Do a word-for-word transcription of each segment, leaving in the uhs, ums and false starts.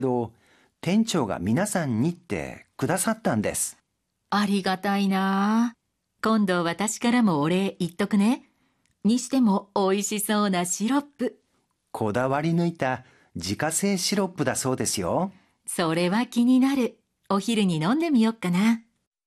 と、店長が皆さんにってくださったんです。 ありがたいな。今度私からもお礼言っとくね。にしても美味しそうなシロップ。 こだわり抜いた自家製シロップだそうですよ。 それは気になる。お昼に飲んでみよっかな。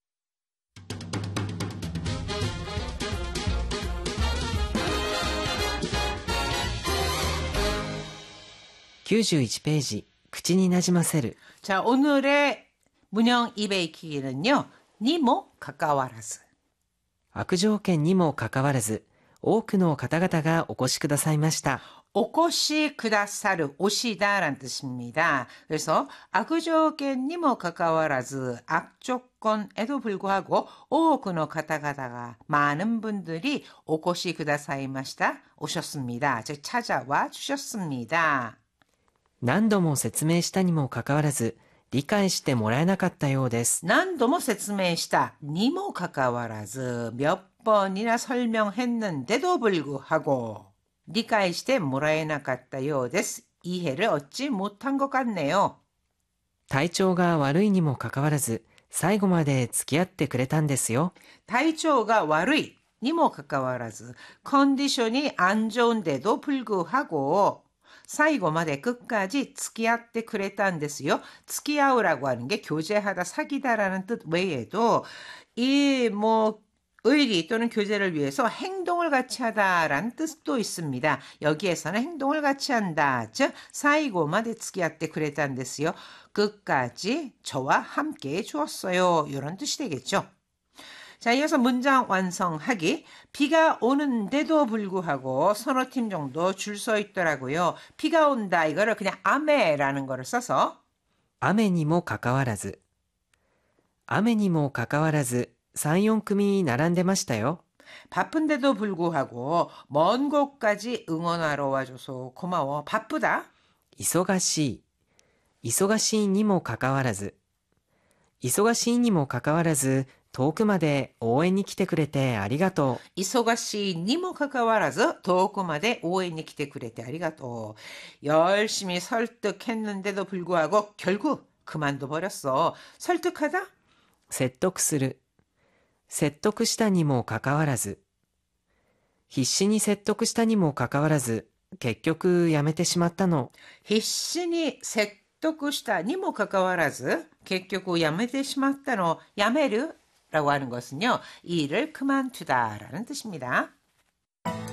きゅうじゅういちページ、口になじませる。 자, 오늘의 문형 입에 익히기는요.にもかかわらず。 悪条件にもかかわらず、多くの方々がお越しくださいました。 오코시 쿠다사르 오시다라는 뜻입니다. 그래서 악조건니も 가까워라즈 악조건에도 불구하고 오쿠노 가타가다가 많은 분들이 오코시 쿠다사이마시다 오셨습니다. 즉 찾아와 주셨습니다. 何度も説明したにもかかわらず、理解してもらえなかったようです。 何度も説明したにもかかわらず몇 번이나 설명했는데도 불구하고理解してもらえなかったようです。이해를 얻지 못한 것 같네요. 体調が悪いにもかかわらず、最後まで付き合ってくれたんですよ。 体調が悪いにもかかわらず、컨디션이 안 좋은데도 불구하고最後まで 끝까지 付き合ってくれたんですよ. 付き合う라고 하는 게 교제하다, 사귀다라는 뜻 외에도 이 뭐 의리 또는 교제를 위해서 행동을 같이 하다라는 뜻도 있습니다. 여기에서는 행동을 같이 한다. 즉, 사이고마데 츠키야테 그랬다는 데스요. 끝까지 저와 함께 해 주었어요. 이런 뜻이 되겠죠. 자, 이어서 문장 완성하기. 비가 오는데도 불구하고 서너 팀 정도 줄 서 있더라고요. 비가 온다. 이거를 그냥 아메라는 거를 써서 雨にもかかわらず、雨にもかかわらず、さん、よん組並んでましたよ。 바쁜데도 불구하고 먼 곳까지 응원하러 와줘서 고마워. 바쁘다. 忙しい、忙しいにもかかわらず、忙しいにもかかわらず、遠くまで応援に来てくれてありがとう。 이소가씨니も かかわらず 遠くまで 応援に来てくれて 아리가또. 열심히 설득했는데도 불구하고 결국 그만둬 버렸어. 설득하다? 説得する、説得したにもかかわらず、必死に説得したにもかかわらず、結局やめてしまったの。 必死に 説得したにもかかわらず 結局やめてしまったの. 야메르라고 하는 것은요. 일을 그만두다라는 뜻입니다.